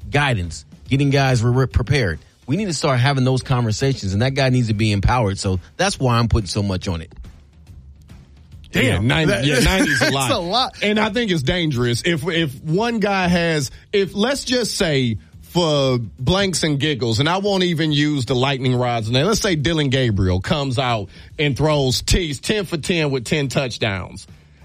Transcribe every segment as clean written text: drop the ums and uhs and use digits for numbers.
guidance, getting guys prepared. We need to start having those conversations, and that guy needs to be empowered. So that's why I'm putting so much on it. Damn, 90 is a lot. It's a lot. And I think it's dangerous. If one guy let's just say for blanks and giggles, and I won't even use the lightning rods. Now, let's say Dillon Gabriel comes out and throws 10 for 10 with 10 touchdowns.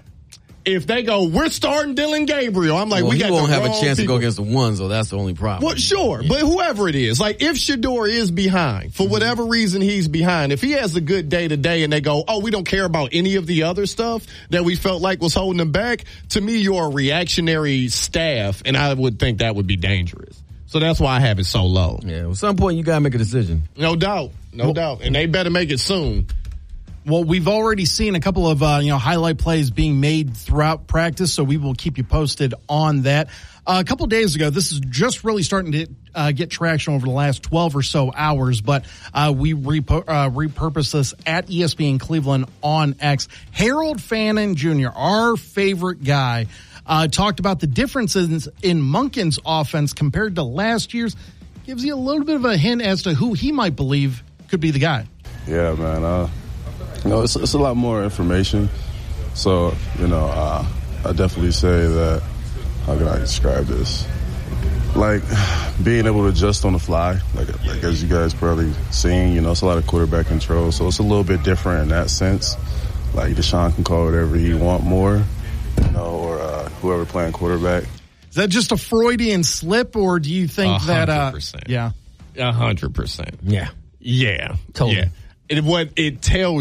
If they go, we're starting Dillon Gabriel, I'm like, we got the wrong won't have a chance people to go against the ones, so that's the only problem. Well, sure, but whoever it is, like if Shedeur is behind, for whatever reason he's behind, if he has a good day-to-day and they go, oh, we don't care about any of the other stuff that we felt like was holding him back, to me, you're a reactionary staff, and I would think that would be dangerous. So that's why I have it so low. Yeah, at some point you got to make a decision. No doubt. And they better make it soon. Well, we've already seen a couple of highlight plays being made throughout practice, so we will keep you posted on that. A couple of days ago, this is just really starting to get traction over the last 12 or so hours, but we repurposed this at ESPN Cleveland on X. Harold Fannin Jr., our favorite guy, talked about the differences in Monken's offense compared to last year's. Gives you a little bit of a hint as to who he might believe could be the guy. Yeah, man. It's a lot more information. So, I definitely say that, how can I describe this? Like, being able to adjust on the fly, like as you guys probably seen, it's a lot of quarterback control. So it's a little bit different in that sense. Like, Deshaun can call whatever he want more, or whoever playing quarterback. Is that just a Freudian slip, or do you think 100%. that, yeah. 100%. Yeah. Yeah. Totally. Yeah. What it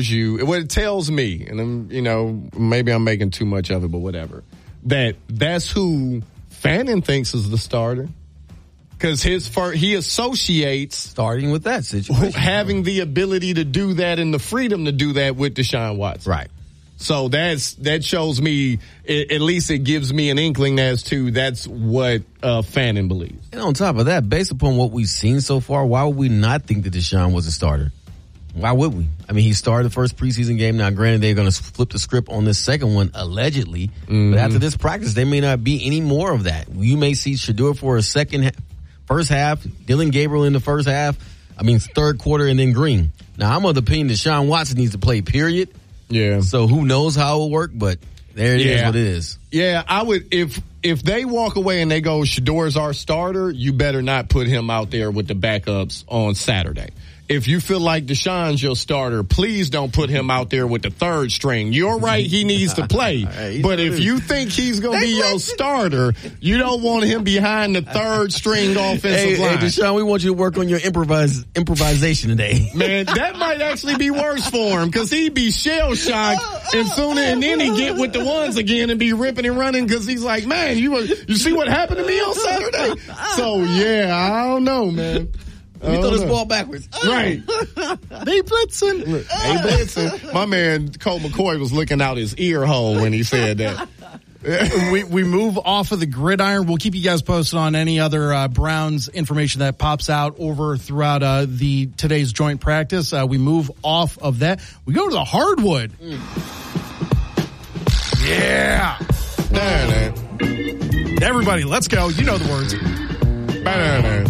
tells me, and maybe I'm making too much of it, but whatever, that's who Fannin thinks is the starter. Because he associates starting with that situation, having the ability to do that and the freedom to do that with Deshaun Watson. Right. So that shows me, at least it gives me an inkling as to that's what Fannin believes. And on top of that, based upon what we've seen so far, why would we not think that Deshaun was a starter? Why would we? I mean, he started the first preseason game. Now, granted, they're going to flip the script on this second one, allegedly. Mm-hmm. But after this practice, there may not be any more of that. You may see Shedeur for first half, Dillon Gabriel in the first half, third quarter, and then Green. Now, I'm of the opinion that Deshaun Watson needs to play, period. Yeah. So who knows how it will work, but there it is what it is. Yeah, I would, if they walk away and they go, Shedeur's our starter, you better not put him out there with the backups on Saturday. If you feel like Deshaun's your starter, please don't put him out there with the third string. You're right, he needs to play. But if you think he's going to be your starter, you don't want him behind the third string offensive line. Hey, Deshaun, we want you to work on your improvisation today. Man, that might actually be worse for him because he'd be shell-shocked and then he'd get with the ones again and be ripping and running because he's like, man, you see what happened to me on Saturday? So, yeah, I don't know, man. You throw this ball backwards. Right. They blitzing. My man, Colt McCoy, was looking out his ear hole when he said that. We move off of the gridiron. We'll keep you guys posted on any other Browns information that pops out over throughout today's joint practice. We move off of that. We go to the hardwood. Yeah. Everybody, let's go. You know the words.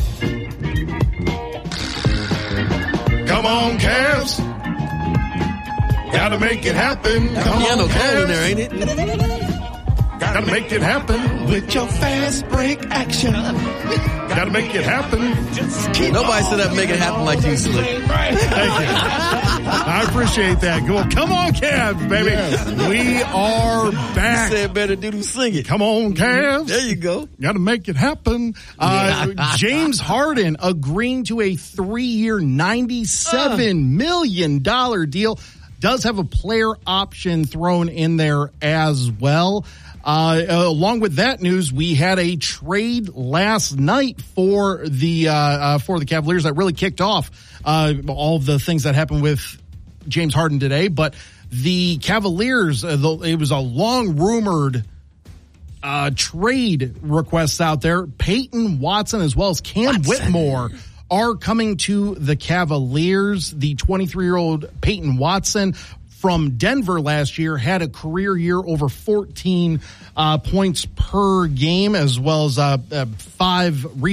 Come on, Cavs. Gotta make it happen. Come on, Cavs. There, ain't it? Gotta make it happen with your fast break action. Gotta make it happen. Nobody said that make it happen like you, Slick. Right. Thank you. I appreciate that. Come on, Cavs, baby. Yes. We are back. You said better do sing it. Come on, Cavs. There you go. Gotta make it happen. James Harden agreeing to a 3-year, $97 million deal. Does have a player option thrown in there as well. Along with that news, we had a trade last night for the Cavaliers that really kicked off all of the things that happened with James Harden today. But the Cavaliers, it was a long rumored trade requests out there. Peyton Watson as well as Cam Whitmore are coming to the Cavaliers. The 23-year-old Peyton Watson from Denver last year had a career year over 14 points per game, as well as 5 rebounds